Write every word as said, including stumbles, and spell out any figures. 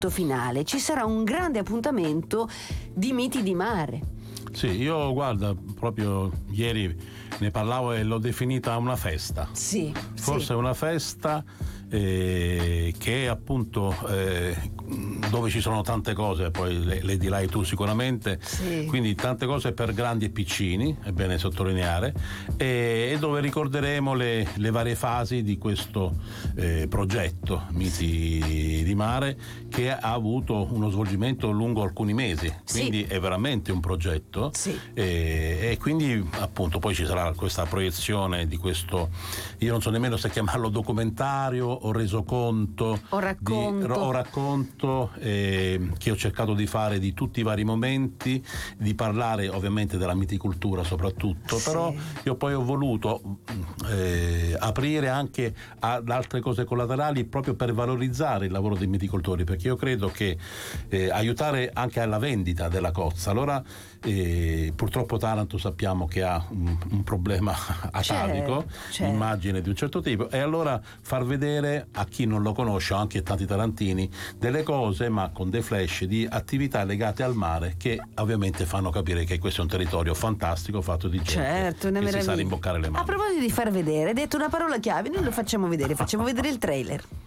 finale ci sarà un grande appuntamento di miti di mare. Sì, io guarda, proprio ieri ne parlavo e l'ho definita una festa. Sì. Forse sì. è una festa eh, che è appunto eh, dove ci sono tante cose, poi le, le dirai tu sicuramente, sì. Quindi tante cose per grandi e piccini, è bene sottolineare, e, e dove ricorderemo le, le varie fasi di questo eh, progetto Miti di Mare, che ha avuto uno svolgimento lungo alcuni mesi, quindi sì. È veramente un progetto, sì. e, e quindi appunto poi ci sarà questa proiezione di questo, io non so nemmeno se chiamarlo documentario o resoconto o racconto, di, o racconto eh, che ho cercato di fare di tutti i vari momenti, di parlare ovviamente della miticoltura soprattutto, sì. Però io poi ho voluto eh, aprire anche ad altre cose collaterali proprio per valorizzare il lavoro dei miticoltori, perché io credo che eh, aiutare anche alla vendita della cozza. Allora eh, purtroppo Taranto sappiamo che ha un, un problema atavico, c'è, c'è. immagine di un certo tipo, e allora far vedere a chi non lo conosce, anche tanti tarantini, delle cose ma con dei flash di attività legate al mare che ovviamente fanno capire che questo è un territorio fantastico fatto di gente, certo, che meraviglia. si sa rimboccare le mani. A proposito di far vedere, hai detto una parola chiave, noi lo facciamo vedere, facciamo vedere il trailer.